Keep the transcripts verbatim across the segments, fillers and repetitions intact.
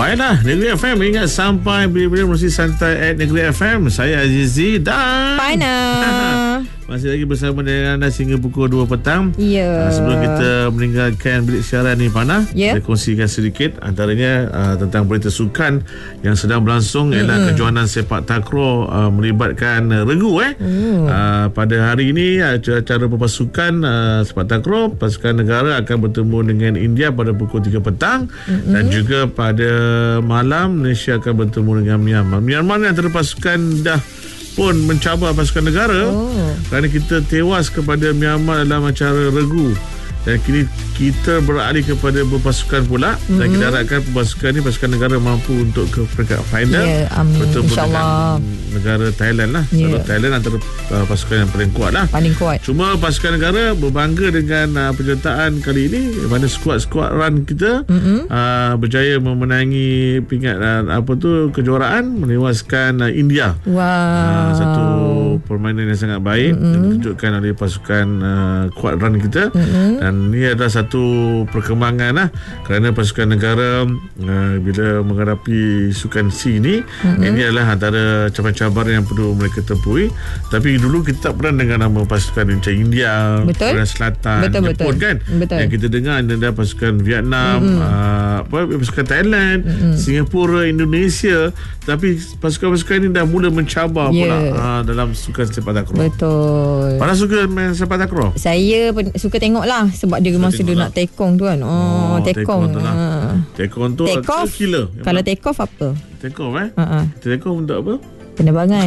Baiklah, Negeri F M ingat sampai bila-bila mesti santai at Negeri F M. Saya Azizi dan Pana. Masih lagi bersama dengan anda sehingga pukul dua petang. Ya. Yeah. Uh, sebelum kita meninggalkan bilik siaran ni, Pana, yeah. kita kongsikan sedikit antaranya uh, tentang berita sukan yang sedang berlangsung, ialah mm-hmm. kejohanan sepak takraw uh, melibatkan uh, regu eh. Mm. Uh, pada hari ini acara berpasukan uh, sepak takraw pasukan negara akan bertemu dengan India pada pukul tiga petang, mm-hmm. dan juga pada malam Malaysia akan bertemu dengan Myanmar. Myanmar ni antara pasukan dah pun mencabar pasukan negara oh. kerana kita tewas kepada Myanmar dalam acara regu, dan kini kita beralih kepada berpasukan pula, mm-hmm. dan kita harapkan pasukan ni pasukan negara mampu untuk ke peringkat final, yeah, amin. bertemu dengan negara Thailand lah. yeah. Thailand antara uh, pasukan yang paling kuat lah, paling kuat. Cuma pasukan negara berbangga dengan uh, penyertaan kali ini, mana skuad-skuad run kita mm-hmm. uh, berjaya memenangi pingat uh, apa tu kejuaraan, menewaskan uh, India. Wow. Uh, satu permainan yang sangat baik, mm-hmm. dan dikejutkan oleh pasukan uh, kuat run kita, mm-hmm. dan ini adalah satu perkembangan lah, kerana pasukan negara uh, bila menghadapi Sukan C ni, mm-hmm. ini adalah antara cabaran-cabaran yang perlu mereka tempuhi. Tapi dulu kita tak pernah dengar nama pasukan macam India, Korea Selatan, betul, Jepun, betul. kan. Betul. Yang kita dengar ada pasukan Vietnam, mm-hmm. uh, apa, pasukan Thailand, mm-hmm. Singapura, Indonesia. Tapi pasukan-pasukan ini dah mula mencabar yeah. pula uh, dalam sukan sepak takraw. Betul. Mana suka main sepak takraw? Saya pen- suka tengok lah, sebab dia suka masa dia lah. nak tekong tu kan. Oh, oh tekong. Tekong tu lah. Uh. Tekong tu take off. Killer. Kalau take off apa? Take off eh? Uh-uh. Take off untuk apa? Penerbangan.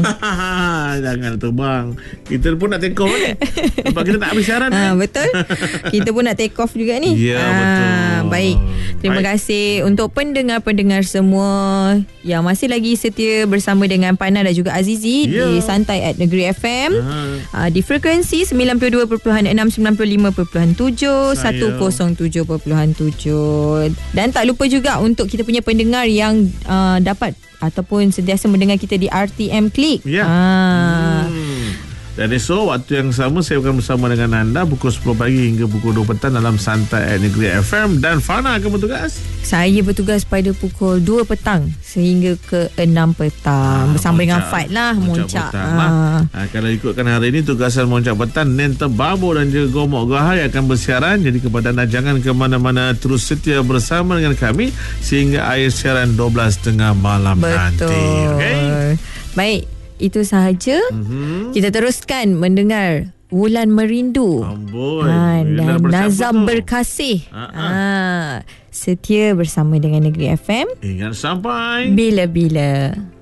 Jangan terbang. Kita pun nak take off kan? Sebab kita nak habis siaran kan? Ha, betul. Kita pun nak take off juga ni. Ya, yeah, ha, betul. Baik. Terima baik. kasih untuk pendengar-pendengar semua yang masih lagi setia bersama dengan Pana dan juga Azizi yeah. di Santai at Negeri F M. Ha. Di frekuensi sembilan puluh dua perpuluhan enam, sembilan puluh lima perpuluhan tujuh, seratus tujuh perpuluhan tujuh. Dan tak lupa juga untuk kita punya pendengar yang uh, dapat ataupun sentiasa mendengar kita di R T M Click. Ya. Ah. Hmm. Dan esok waktu yang sama saya akan bersama dengan anda pukul sepuluh pagi hingga pukul dua petang dalam Santai at Negeri F M, dan Fana akan bertugas. Saya bertugas pada pukul dua petang sehingga ke enam petang. Ah, bersama moncak, dengan Fight lah, Moncak. Ah. Lah. Ah, kalau ikutkan hari ini tugasan Moncak Petang, Nenta Babo dan juga Gomok Gahai akan bersiaran. Jadi kepada anda jangan ke mana-mana, terus setia bersama dengan kami sehingga akhir siaran dua belas tiga puluh malam Betul. nanti. Okay? Baik, itu sahaja. Mm-hmm. Kita teruskan mendengar Wulan Merindu. Amboi, ha, dan Nazam Berkasih. Ha, setia bersama dengan Negeri F M. Ingat sampai bila-bila.